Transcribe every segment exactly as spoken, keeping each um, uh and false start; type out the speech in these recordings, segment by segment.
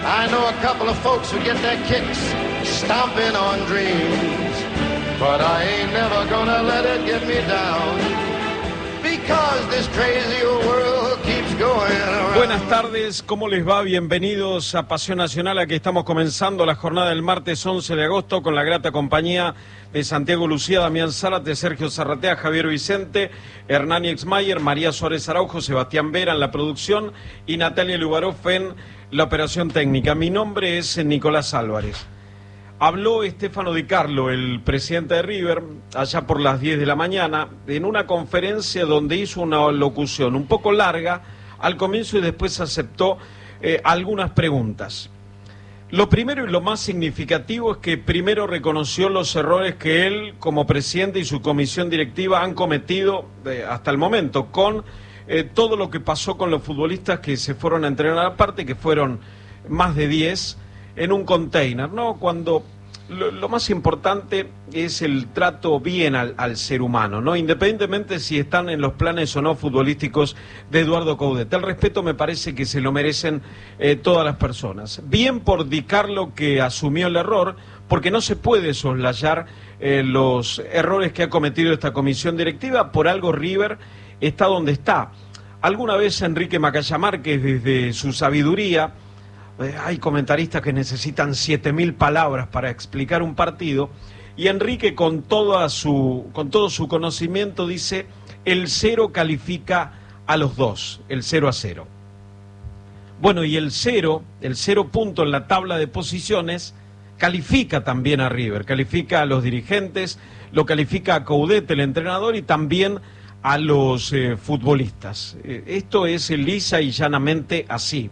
I know a couple of folks who get their kicks stomping on dreams, but I ain't never gonna let it get me down, because this crazy old world keeps going around. Buenas tardes, ¿cómo les va? Bienvenidos a Pasión Nacional. Aquí estamos comenzando la jornada del martes once de agosto con la grata compañía de Santiago Lucía, Damián Zárate, Sergio Zarratea, Javier Vicente, Hernán Exmayer, María Suárez Araujo, Sebastián Vera en la producción y Natalia Lubarov en la operación técnica. Mi nombre es Nicolás Álvarez. Habló Stefano Di Carlo, el presidente de River, allá por las diez de la mañana, en una conferencia donde hizo una locución un poco larga al comienzo y después aceptó eh, algunas preguntas. Lo primero y lo más significativo es que primero reconoció los errores que él, como presidente y su comisión directiva, han cometido eh, hasta el momento con eh, todo lo que pasó con los futbolistas que se fueron a entrenar aparte, que fueron más de diez, en un container, ¿no? Cuando lo, lo más importante es el trato bien al, al ser humano, ¿no? Independientemente si están en los planes o no futbolísticos de Eduardo Coudet. El respeto me parece que se lo merecen eh, todas las personas. Bien por Di Carlo, que asumió el error, porque no se puede soslayar eh, los errores que ha cometido esta comisión directiva. Por algo River está donde está. Alguna vez Enrique Macaya Márquez, desde su sabiduría, hay comentaristas que necesitan siete mil palabras para explicar un partido, y Enrique con toda su, con todo su conocimiento dice: el cero califica a los dos, el cero a cero. Bueno, y el cero, el cero punto en la tabla de posiciones, califica también a River, califica a los dirigentes, lo califica a Coudet, el entrenador, y también a los eh, futbolistas. Eh, esto es lisa y llanamente así.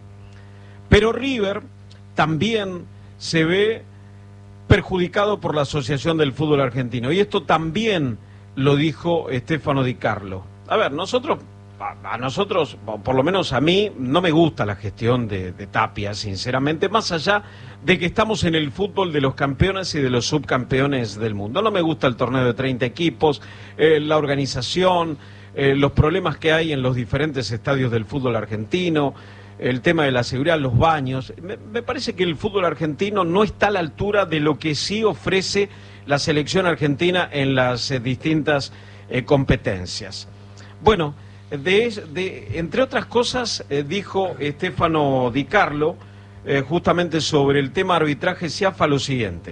Pero River también se ve perjudicado por la Asociación del Fútbol Argentino. Y esto también lo dijo Stefano Di Carlo. A ver, nosotros, a, a nosotros, por lo menos a mí, no me gusta la gestión de, de Tapia, sinceramente, más allá de que estamos en el fútbol de los campeones y de los subcampeones del mundo. No me gusta el torneo de treinta equipos, eh, la organización, eh, los problemas que hay en los diferentes estadios del fútbol argentino, el tema de la seguridad, los baños. Me, me parece que el fútbol argentino no está a la altura de lo que sí ofrece la selección argentina en las eh, distintas eh, competencias. Bueno, de, de, entre otras cosas, eh, dijo Stefano Di Carlo, eh, justamente sobre el tema arbitraje, Sciafa, lo siguiente.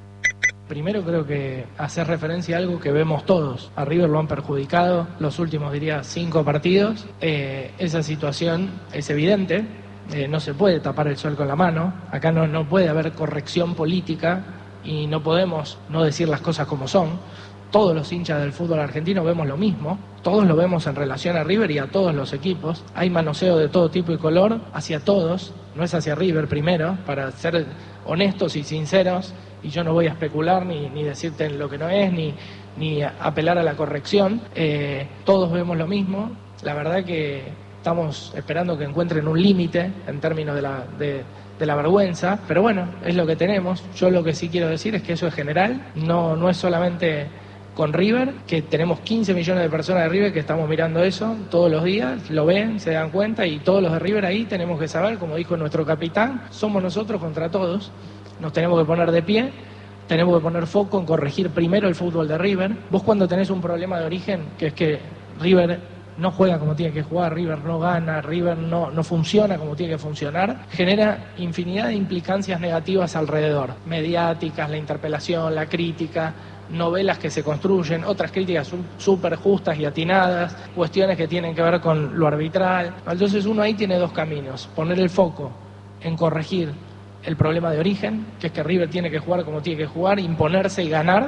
Primero creo que hacer referencia a algo que vemos todos. A River lo han perjudicado los últimos, diría, cinco partidos. Eh, esa situación es evidente, eh, no se puede tapar el sol con la mano. Acá no, no puede haber corrección política y no podemos no decir las cosas como son. Todos los hinchas del fútbol argentino vemos lo mismo, todos lo vemos en relación a River y a todos los equipos. Hay manoseo de todo tipo y color hacia todos, no es hacia River primero, para ser honestos y sinceros, y yo no voy a especular ni, ni decirte lo que no es, ni, ni apelar a la corrección. Eh, todos vemos lo mismo. La verdad que estamos esperando que encuentren un límite en términos de la, de, de la vergüenza, pero bueno, es lo que tenemos. Yo lo que sí quiero decir es que eso es general, no, no es solamente con River, que tenemos quince millones de personas de River que estamos mirando eso todos los días, lo ven, se dan cuenta, y todos los de River ahí tenemos que saber, como dijo nuestro capitán, somos nosotros contra todos. Nos tenemos que poner de pie, tenemos que poner foco en corregir primero el fútbol de River. Vos cuando tenés un problema de origen, que es que River no juega como tiene que jugar, River no gana, River no, no funciona como tiene que funcionar, genera infinidad de implicancias negativas alrededor, mediáticas, la interpelación, la crítica, novelas que se construyen, otras críticas súper justas y atinadas, cuestiones que tienen que ver con lo arbitral. Entonces uno ahí tiene dos caminos: poner el foco en corregir el problema de origen, que es que River tiene que jugar como tiene que jugar, imponerse y ganar,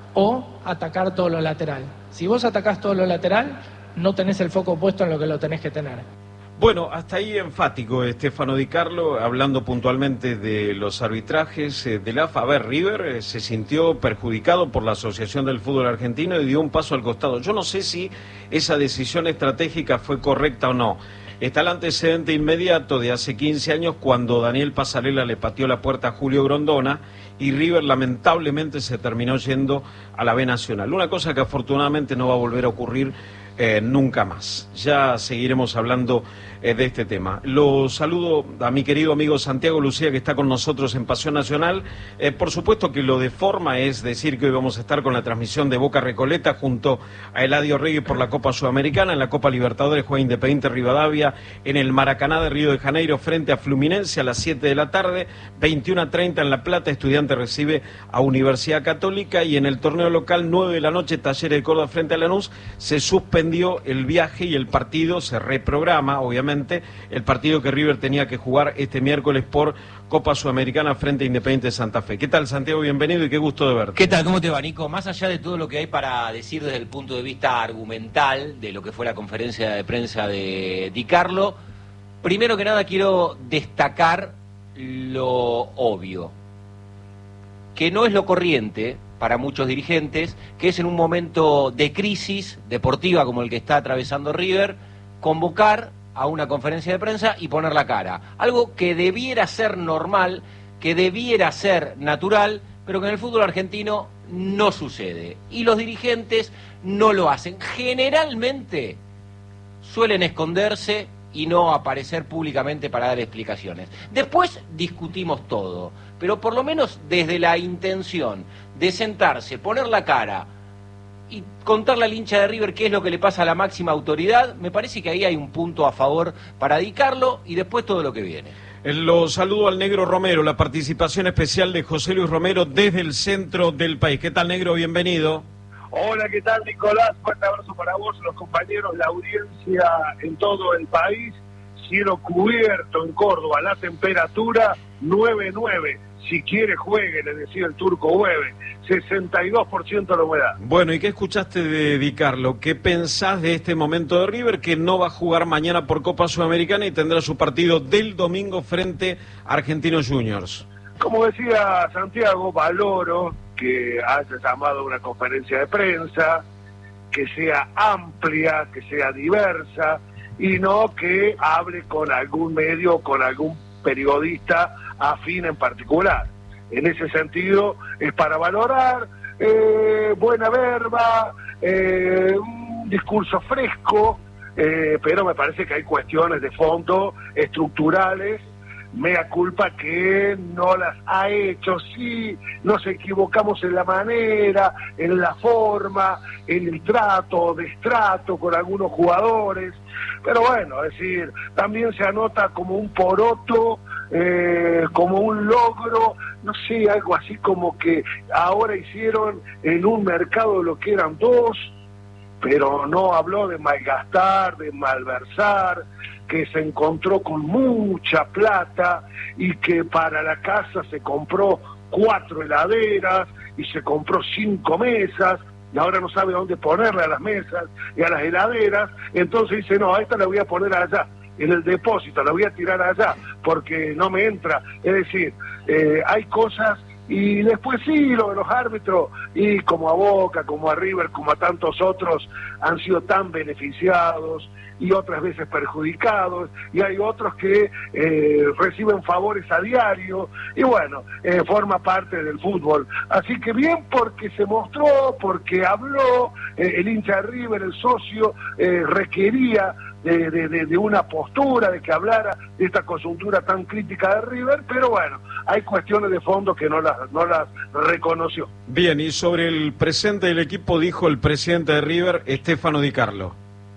o atacar todo lo lateral. Si vos atacás todo lo lateral, no tenés el foco puesto en lo que lo tenés que tener. Bueno, hasta ahí enfático Stefano Di Carlo, hablando puntualmente de los arbitrajes eh, de la A F A. A ver, River eh, se sintió perjudicado por la Asociación del Fútbol Argentino y dio un paso al costado. Yo no sé si esa decisión estratégica fue correcta o no. Está el antecedente inmediato de hace quince años, cuando Daniel Pasarela le pateó la puerta a Julio Grondona y River lamentablemente se terminó yendo a la B Nacional. Una cosa que afortunadamente no va a volver a ocurrir eh, nunca más. Ya seguiremos hablando eh, de este tema. Lo saludo a mi querido amigo Santiago Lucía, que está con nosotros en Pasión Nacional. Eh, por supuesto que lo de forma es decir que hoy vamos a estar con la transmisión de Boca Recoleta junto a Eladio Reyes por la Copa Sudamericana. En la Copa Libertadores juega Independiente Rivadavia en el Maracaná de Río de Janeiro frente a Fluminense a las siete de la tarde. veintiuno a treinta en La Plata, Estudiante recibe a Universidad Católica, y en el torneo local nueve de la noche Talleres de Córdoba frente a Lanús. Se suspendió el viaje y el partido se reprograma, obviamente, el partido que River tenía que jugar este miércoles por Copa Sudamericana frente a Independiente de Santa Fe. ¿Qué tal, Santiago? Bienvenido y qué gusto de verte. ¿Qué tal? ¿Cómo te va, Nico? Más allá de todo lo que hay para decir desde el punto de vista argumental de lo que fue la conferencia de prensa de Di Carlo, primero que nada quiero destacar lo obvio, que no es lo corriente para muchos dirigentes, que es en un momento de crisis deportiva como el que está atravesando River, convocar a una conferencia de prensa y poner la cara. Algo que debiera ser normal, que debiera ser natural, pero que en el fútbol argentino no sucede. Y los dirigentes no lo hacen. Generalmente suelen esconderse y no aparecer públicamente para dar explicaciones. Después discutimos todo, pero por lo menos desde la intención de sentarse, poner la cara y contarle al hincha de River qué es lo que le pasa a la máxima autoridad, me parece que ahí hay un punto a favor para Di Carlo, y después todo lo que viene. Lo saludo al Negro Romero, la participación especial de José Luis Romero desde el centro del país. ¿Qué tal, Negro? Bienvenido. Hola, ¿qué tal, Nicolás? Fuerte abrazo para vos, los compañeros, la audiencia en todo el país. Cielo cubierto en Córdoba, la temperatura nueve nueve. Si quiere juegue, le decía el turco Hueve. sesenta y dos por ciento la humedad. Bueno, ¿y qué escuchaste de Di Carlo? ¿Qué pensás de este momento de River, que no va a jugar mañana por Copa Sudamericana y tendrá su partido del domingo frente a Argentinos Juniors? Como decía Santiago, valoro que haya llamado a una conferencia de prensa, que sea amplia, que sea diversa, y no que hable con algún medio o con algún periodista afín en particular. En ese sentido, es para valorar, eh, buena verba, eh, un discurso fresco, eh, pero me parece que hay cuestiones de fondo estructurales. Mea culpa que no las ha hecho. Sí, nos equivocamos en la manera, en la forma, en el trato, destrato con algunos jugadores, pero bueno, es decir, también se anota como un poroto, eh, como un logro, no sé, algo así como que ahora hicieron en un mercado lo que eran dos, pero no habló de malgastar, de malversar, que se encontró con mucha plata y que para la casa se compró cuatro heladeras y se compró cinco mesas y ahora no sabe dónde ponerle a las mesas y a las heladeras. Entonces dice, no, a esta la voy a poner allá, en el depósito, la voy a tirar allá porque no me entra. Es decir, eh, hay cosas. Y después sí, lo de los árbitros, y como a Boca, como a River, como a tantos otros, han sido tan beneficiados y otras veces perjudicados, y hay otros que eh, reciben favores a diario, y bueno, eh, forma parte del fútbol. Así que bien porque se mostró, porque habló, eh, el hincha de River, el socio, eh, requería De, de, de, de una postura, de que hablara de esta coyuntura tan crítica de River, pero bueno, hay cuestiones de fondo que no las, no las reconoció. Bien, y sobre el presente del equipo dijo el presidente de River, Stefano Di Carlo.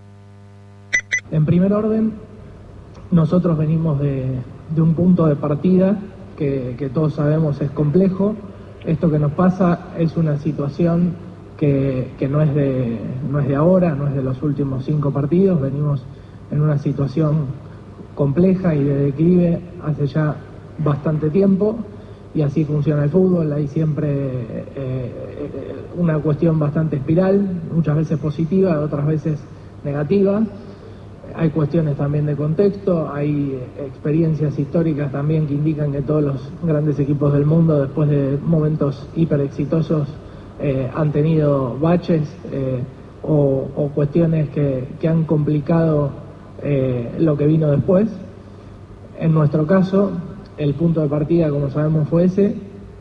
En primer orden, nosotros venimos de, de un punto de partida que, que todos sabemos es complejo. Esto que nos pasa es una situación Que, que no es de no es de ahora, no es de los últimos cinco partidos. Venimos en una situación compleja y de declive hace ya bastante tiempo, y así funciona el fútbol. Hay siempre eh, una cuestión bastante espiral, muchas veces positiva, otras veces negativa. Hay cuestiones también de contexto, hay experiencias históricas también que indican que todos los grandes equipos del mundo, después de momentos hiper exitosos, Eh, han tenido baches eh, o, o cuestiones que, que han complicado eh, lo que vino después. En nuestro caso, el punto de partida, como sabemos, fue ese,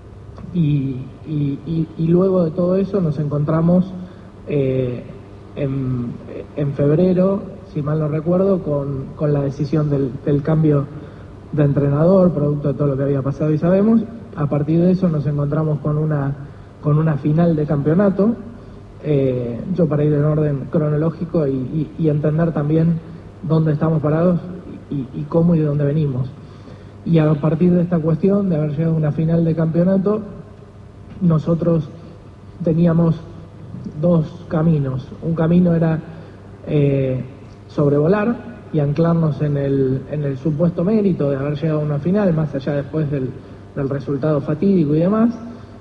y, y, y, y luego de todo eso nos encontramos eh, en, en febrero si mal no recuerdo, con, con la decisión del, del cambio de entrenador, producto de todo lo que había pasado y sabemos. A partir de eso nos encontramos con una, con una final de campeonato, eh, yo para ir en orden cronológico y, y, y entender también dónde estamos parados y, y cómo y de dónde venimos. Y a partir de esta cuestión de haber llegado a una final de campeonato, nosotros teníamos dos caminos. Un camino era eh, sobrevolar y anclarnos en el, en el supuesto mérito de haber llegado a una final, más allá después del, del resultado fatídico y demás,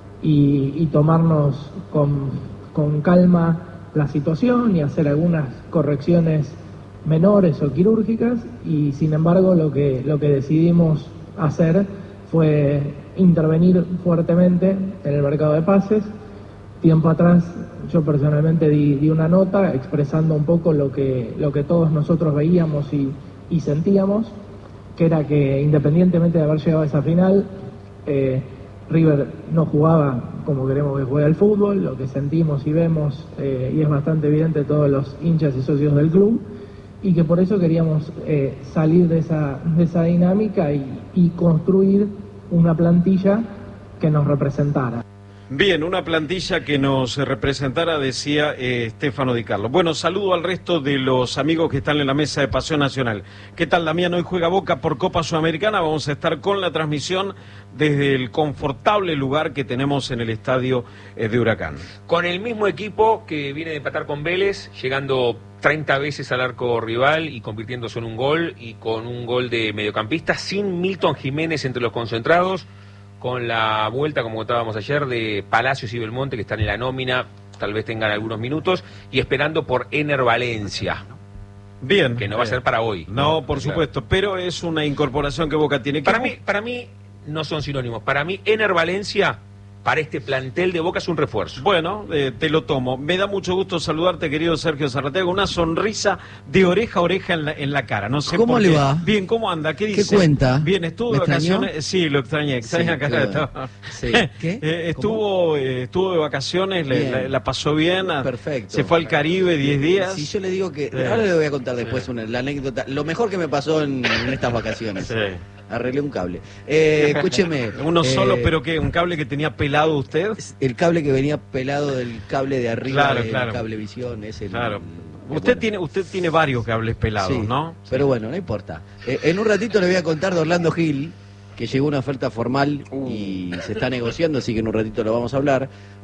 y, y tomarnos con, con calma la situación y hacer algunas correcciones menores o quirúrgicas, y sin embargo lo que, lo que decidimos hacer fue intervenir fuertemente en el mercado de pases. Tiempo atrás yo personalmente di, di una nota expresando un poco lo que, lo que todos nosotros veíamos y, y sentíamos, que era que independientemente de haber llegado a esa final, eh, River no jugaba como queremos que juegue el fútbol, lo que sentimos y vemos, eh, y es bastante evidente todos los hinchas y socios del club, y que por eso queríamos eh, salir de esa, de esa dinámica y, y construir una plantilla que nos representara. Bien, una plantilla que nos representara, decía eh, Stefano Di Carlo. Bueno, saludo al resto de los amigos que están en la mesa de Pasión Nacional. ¿Qué tal, Damián? Hoy juega Boca por Copa Sudamericana. Vamos a estar con la transmisión desde el confortable lugar que tenemos en el estadio eh, de Huracán. Con el mismo equipo que viene de empatar con Vélez, llegando treinta veces al arco rival y convirtiéndose en un gol, y con un gol de mediocampista, sin Milton Jiménez entre los concentrados, con la vuelta, como contábamos ayer, de Palacios y Belmonte, que están en la nómina, tal vez tengan algunos minutos, y esperando por Ener Valencia. Bien. Que no va a ser para hoy. No, por supuesto, pero es una incorporación que Boca tiene que... Para mí, para mí no son sinónimos. Para mí, Ener Valencia, para este plantel de Boca, es un refuerzo. Bueno, eh, te lo tomo. Me da mucho gusto saludarte, querido Sergio Zarratea, con una sonrisa de oreja a oreja en la, en la cara. No sé ¿Cómo por le qué. va? Bien, ¿cómo anda? ¿Qué dice? ¿Qué cuenta? Bien, estuvo de ¿Me extrañó? vacaciones. Sí, lo extrañé. Extraña Sí, acá. claro. Estaba... Sí. ¿Qué? Eh, estuvo, eh, estuvo de vacaciones, le, la, la pasó bien. A, Perfecto. Se fue al Caribe diez días. Si yo le digo que... Sí. Ahora le voy a contar después Sí. una, la anécdota. Lo mejor que me pasó en, en estas vacaciones. Sí. Arreglé un cable. Eh, escúcheme. Uno eh, solo, pero que un cable que tenía pelado usted. El cable que venía pelado del cable de arriba Claro, del claro. Cablevisión. Es el, Claro. el- Usted bueno. tiene, usted tiene varios cables pelados, Sí, ¿no? Pero bueno, no importa. Eh, en un ratito le voy a contar de Orlando Gil, que llegó una oferta formal y se está negociando, así que en un ratito lo vamos a hablar.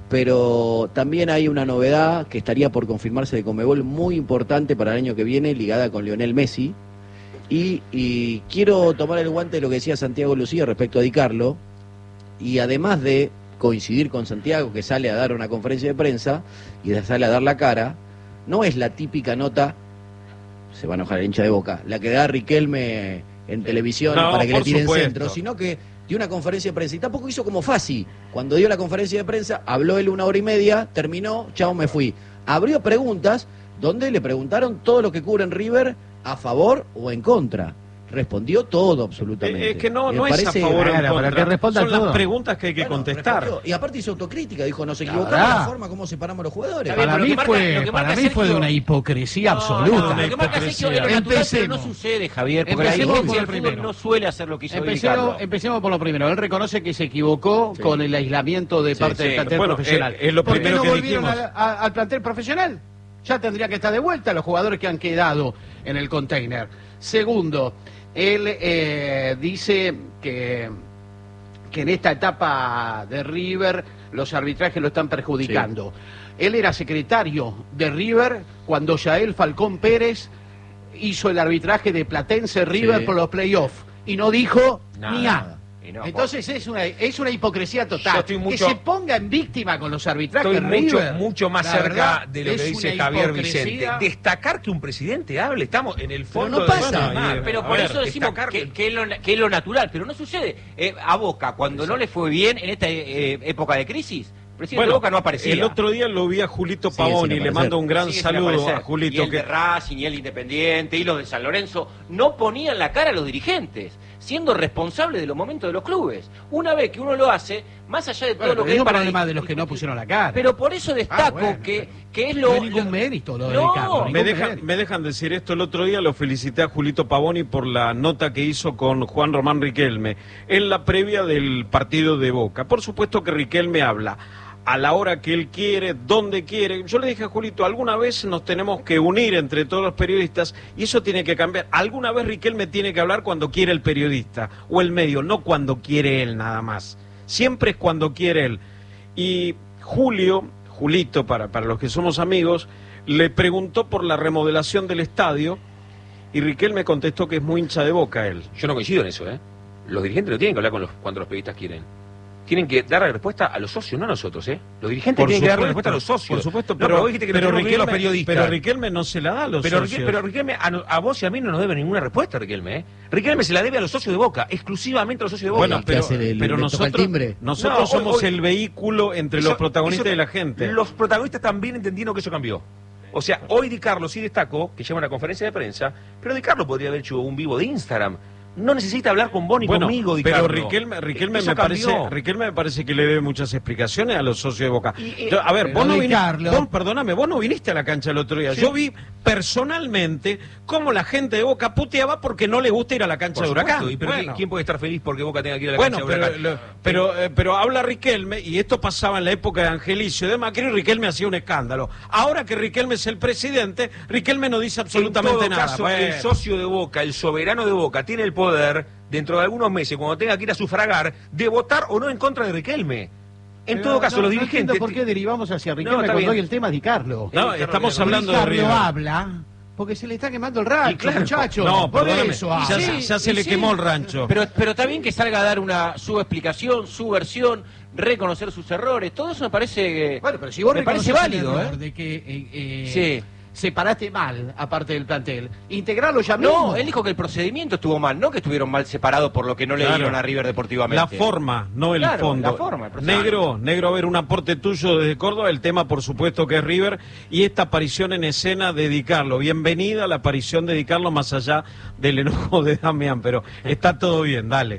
Pero también hay una novedad que estaría por confirmarse de Conmebol muy importante para el año que viene, ligada con Lionel Messi. Y, y quiero tomar el guante de lo que decía Santiago Lucía respecto a Di Carlo, y además de coincidir con Santiago, que sale a dar una conferencia de prensa y sale a dar la cara, no es la típica nota, se va a enojar el hincha de Boca, la que da Riquelme en televisión No, para que por le tiren supuesto. centro, sino que dio una conferencia de prensa, y tampoco hizo como Fassi. Cuando dio la conferencia de prensa, habló él una hora y media, terminó, chao, me fui. Abrió preguntas donde le preguntaron todo lo que cubre en River, a favor o en contra. Respondió todo absolutamente. Eh, es que no, Me no es a parece- favor o en Claro, para contra. que responda Son todo. las preguntas que hay que Bueno, contestar. respondió. Y aparte hizo autocrítica, dijo, nos equivocamos verdad. en la forma como separamos los jugadores. Está bien, Para pero lo mí que marca- fue, lo que para marca mí fue de Sergio- una hipocresía No, absoluta. no, lo que marca Sergio es lo natural, pero no Empecemos. sucede, Javier, porque Empecemos la por dirigencia el del fútbol primero. no suele hacer lo que hizo Di Empecemos, Carlo. empecemos por lo primero. Él reconoce que se equivocó Sí. con el aislamiento de Sí, parte sí. del plantel Bueno, profesional. es- es lo ¿Por qué primero no que volvieron dijimos. al, a- al plantel profesional? Ya tendría que estar de vuelta los jugadores que han quedado en el container. Segundo, él eh, dice que, que en esta etapa de River los arbitrajes lo están perjudicando. Él era secretario de River cuando Yael Falcón Pérez hizo el arbitraje de Platense River Sí. por los playoffs y no dijo Nada. ni A. Y no, Entonces es una es una hipocresía total. Yo estoy mucho- que se ponga en víctima con los arbitrajes Estoy mucho, River, mucho más la cerca verdad, de lo es que dice una Javier hipocresía. Vicente. Destacar que un presidente hable, estamos en el fondo no de- pasa. Bueno, Ah, y- Pero a por ver, eso decimos destacar que, que es lo, que es lo natural, pero no sucede. Eh, a Boca, cuando no le fue bien en esta eh, época de crisis, el presidente de Boca no aparecía. el otro día lo vi a Julito Sigue Pavón sin y le aparecer. mando un gran Sigue sin saludo aparecer. a Y Julito. el Que... de Racing, y el Independiente, y los de San Lorenzo, no ponían la cara a los dirigentes. siendo responsable de los momentos de los clubes. Una vez que uno lo hace, más allá de todo Bueno, lo que es es un para problema de los que no pusieron la cara. Pero por eso destaco Ah, bueno, que, pero que es lo... no hay ningún lo- mérito lo de No, Ricardo, ningún Me dejan, mérito. me dejan decir esto. El otro día lo felicité a Julito Pavoni por la nota que hizo con Juan Román Riquelme en la previa del partido de Boca. Por supuesto que Riquelme habla a la hora que él quiere, donde quiere. Yo le dije a Julito, alguna vez nos tenemos que unir entre todos los periodistas y eso tiene que cambiar. Alguna vez Riquelme tiene que hablar cuando quiere el periodista o el medio, no cuando quiere él nada más. Siempre es cuando quiere él. Y Julio, Julito, para, para los que somos amigos, le preguntó por la remodelación del estadio y Riquelme contestó que es muy hincha de Boca él. Yo no coincido en eso, ¿eh? Los dirigentes no tienen que hablar con los, cuando los periodistas quieren. Tienen que dar la respuesta a los socios, no a nosotros, ¿eh? Los dirigentes Por tienen que dar la supuesto, respuesta a los socios. Por supuesto, No, pero, vos dijiste que pero, no tenemos que ir a los Riquelme, periodistas. pero Riquelme no se la da a los Pero, socios. Riquel- pero Riquelme, a, no- a vos y a mí no nos debe ninguna respuesta, Riquelme, ¿eh? Riquelme se la debe a los socios de Boca, exclusivamente a los socios de Boca. Bueno, ¿Qué pero, hace? ¿Le- pero le toca el nosotros, timbre? nosotros No, hoy- somos hoy- el vehículo entre Eso- los protagonistas eso- de la gente. Los protagonistas también entendieron que eso cambió. O sea, hoy Di Carlo sí destacó que lleva una conferencia de prensa, pero Di Carlo podría haber hecho un vivo de Instagram. No necesita hablar con vos ni Bueno, conmigo, Di pero Carlo. Riquelme, Riquelme, Eso me parece, cambió. Riquelme me parece que le debe muchas explicaciones a los socios de Boca. Y, eh, Yo- a ver, pero vos no Di viniste, Carlo- vos, perdóname, vos no viniste a la cancha el otro día. Sí. Yo vi personalmente cómo la gente de Boca puteaba porque no le gusta ir a la cancha Por de Huracán. supuesto, y pero Bueno. ¿quién puede estar feliz porque Boca tenga que ir a la Bueno, cancha de pero, Huracán? lo- pero, eh, pero habla Riquelme, y esto pasaba en la época de Angelicio y de Macri, Riquelme hacía un escándalo. Ahora que Riquelme es el presidente, Riquelme no dice absolutamente en todo nada. caso, Bueno. el socio de Boca, el soberano de Boca, tiene el poder, dentro de algunos meses, cuando tenga que ir a sufragar, de votar o no en contra de Riquelme. En Pero todo caso, no- los no entiendo dirigentes... por qué derivamos hacia Riquelme está cuando bien. hoy el tema es Di Carlo. No, Di estamos Carlo, hablando de Di Carlo River. habla porque se le está quemando el rancho, Y claro, muchacho. No, por perdóname, eso ya, habla. se- ya se y le sí. quemó el rancho. Pero, pero está bien que salga a dar una su explicación, su versión, reconocer sus errores. Todo eso me parece que Bueno, pero si vos me parece reconoces el válido, error ¿eh? de que eh, eh, Sí. separaste mal, aparte del plantel, integrarlo ya mismo. No, él dijo que el procedimiento estuvo mal, no que estuvieron mal separados por lo que no le Claro. dieron a River deportivamente. La forma, no el Claro, fondo. la forma, el procedimiento. Negro, negro, a ver, un aporte tuyo desde Córdoba, el tema por supuesto que es River, y esta aparición en escena de Di Carlo. Bienvenida a la aparición de Di Carlo, más allá del enojo de Damián, pero está todo bien, dale.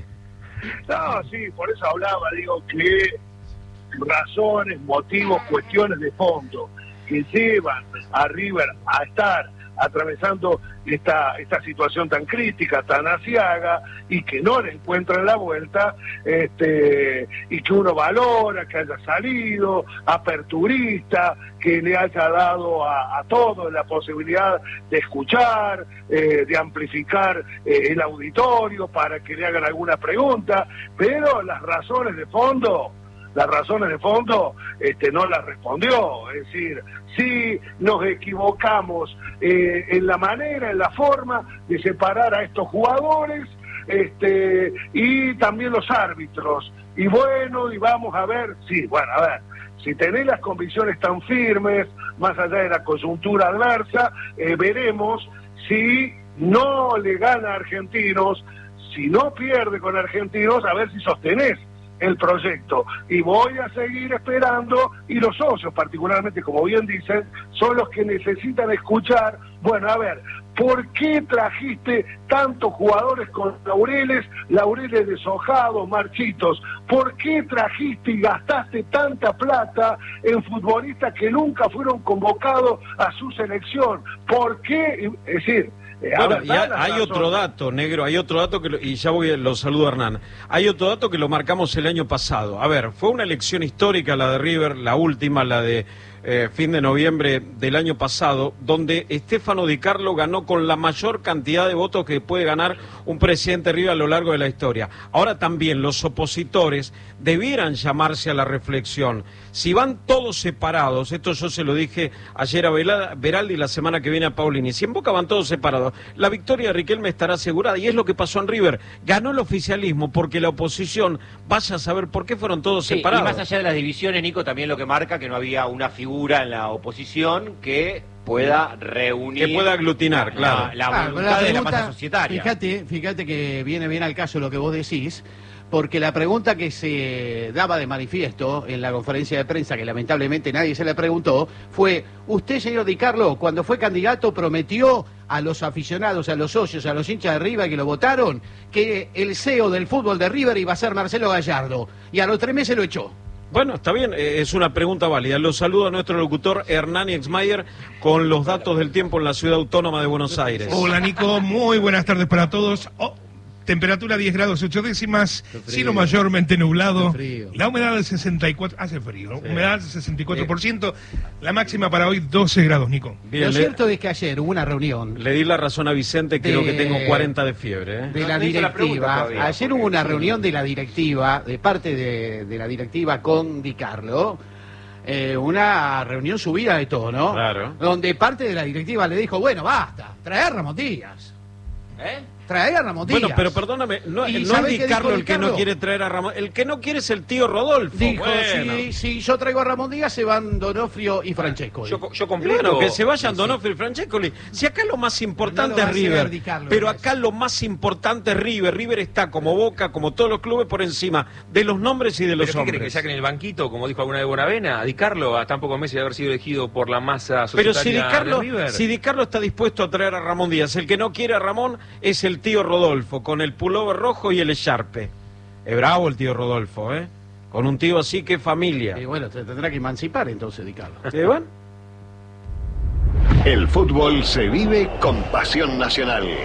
No, sí, por eso hablaba, digo que razones, motivos, cuestiones de fondo que llevan a River a estar atravesando esta esta situación tan crítica, tan asiaga, y que no le encuentran la vuelta, este y que uno valora que haya salido, aperturista, que le haya dado a, a todos la posibilidad de escuchar, eh, de amplificar eh, el auditorio para que le hagan alguna pregunta, pero las razones de fondo las razones de fondo este, no las respondió, es decir, sí nos equivocamos eh, en la manera, en la forma de separar a estos jugadores este, y también los árbitros, y bueno, y vamos a ver, sí, bueno, a ver, si tenés las convicciones tan firmes, más allá de la coyuntura adversa, eh, veremos si no le gana a Argentinos, si no pierde con Argentinos, a ver si sostenés el proyecto, y voy a seguir esperando, y los socios particularmente, como bien dicen, son los que necesitan escuchar, bueno, a ver, ¿por qué trajiste tantos jugadores con laureles, laureles deshojados, marchitos? ¿Por qué trajiste y gastaste tanta plata en futbolistas que nunca fueron convocados a su selección? ¿Por qué? Es decir, Eh, a Bueno, ver, y da hay, la hay razón. otro dato, negro, hay otro dato que lo- y ya voy, lo saludo a Hernán. Hay otro dato que lo marcamos el año pasado. A ver, fue una elección histórica la de River, la última, la de eh, fin de noviembre del año pasado, donde Stefano Di Carlo ganó con la mayor cantidad de votos que puede ganar un presidente River a lo largo de la historia. Ahora también los opositores debieran llamarse a la reflexión. Si van todos separados, esto yo se lo dije ayer a Velada- Beraldi y la semana que viene a Paulini, si en Boca van todos separados, la victoria de Riquelme estará asegurada, y es lo que pasó en River. Ganó el oficialismo porque la oposición, vaya a saber por qué fueron todos Sí, y separados. más allá de las divisiones, Nico, también lo que marca que no había una figura figura en la oposición que pueda reunir... Que pueda aglutinar, claro. La, la Claro, voluntad la de la pregunta, masa societaria. Fíjate, fíjate que viene bien al caso lo que vos decís, porque la pregunta que se daba de manifiesto en la conferencia de prensa, que lamentablemente nadie se le preguntó, fue: usted, señor Di Carlo, cuando fue candidato prometió a los aficionados, a los socios, a los hinchas de River que lo votaron, que el C E O del fútbol de River iba a ser Marcelo Gallardo, y a los tres meses lo echó. Bueno, está bien, eh, es una pregunta válida. Los saludo a nuestro locutor Hernán Exmayer con los datos del tiempo en la ciudad autónoma de Buenos Aires. Hola Nico, muy buenas tardes para todos. Oh, temperatura diez grados ocho décimas, cielo mayormente nublado, la humedad del sesenta y cuatro por ciento, hace frío, ¿no? Sí. Humedad del sesenta y cuatro por ciento, la máxima para hoy doce grados, Nico. Bien, lo le, cierto es que ayer hubo una reunión. Le di la razón a Vicente, creo de, que tengo cuarenta de fiebre. ¿eh? De No, la no hizo la pregunta directiva, todavía, ayer porque- hubo una reunión de la directiva, de parte de, de la directiva con Di Carlo, eh, una reunión subida de tono, Claro. donde parte de la directiva le dijo: bueno, basta, trae a Ramón Díaz, ¿Eh? trae a Ramón Díaz. Bueno, pero perdóname, no, ¿Y no es sabe Di qué dijo Carlo Di el que Carlo? no quiere traer a Ramón, el que no quiere es el tío Rodolfo. Dijo: Bueno. si, si yo traigo a Ramón Díaz, se van Donofrio y Francesco. Yo, yo Y completo. bueno, que se vayan Donofrio y Francescoli. Si acá lo más importante No lo va es a hacer River, Di Carlo, pero ¿no? acá lo más importante es River. River está como Boca, como todos los clubes, por encima de los nombres y de los ¿Pero qué creen, que hombres. saquen el banquito, como dijo alguna vez Bonavena? A Di Carlo, a tan pocos meses de haber sido elegido por la masa Pero societaria si Di, Carlo, de River. si Di Carlo está dispuesto a traer a Ramón Díaz, el que no quiere a Ramón es el tío Rodolfo, con el pullover rojo y el echarpe. Es bravo el tío Rodolfo, ¿eh? Con un tío así que familia. Y bueno, se tendrá que emancipar entonces Di Carlo. ¿Sí, bueno? El fútbol se vive con pasión nacional.